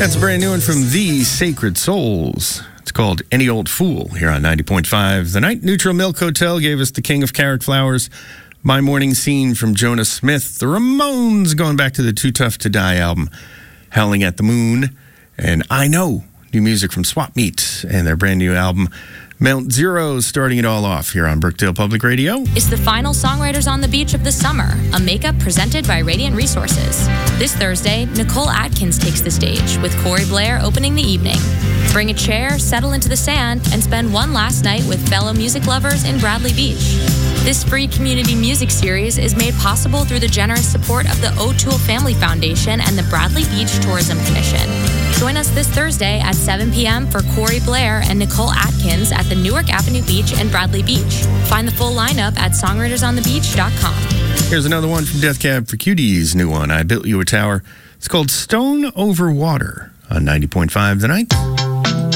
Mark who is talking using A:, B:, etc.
A: That's a brand new one from The Sacred Souls. It's called Any Old Fool here on 90.5 The Night. Neutral Milk Hotel gave us The King of Carrot Flowers. My Morning Scene from Jonah Smith. The Ramones going back to the Too Tough to Die album. Howling at the Moon. And I Know, new music from Swap Meat and their brand new album Mount Zero, starting it all off here on Brookdale Public Radio.
B: It's the final Songwriters on the Beach of the summer, a makeup presented by Radiant Resources. This Thursday, Nicole Atkins takes the stage, with Corey Blair opening the evening. Bring a chair, settle into the sand, and spend one last night with fellow music lovers in Bradley Beach. This free community music series is made possible through the generous support of the O'Toole Family Foundation and the Bradley Beach Tourism Commission. Join us this Thursday at 7 p.m. for Corey Blair and Nicole Atkins at the Newark Avenue Beach in Bradley Beach. Find the full lineup at songwritersonthebeach.com.
A: Here's another one from Death Cab for Cutie's new one, I Built You a Tower. It's called Stone Over Water on 90.5 The Night.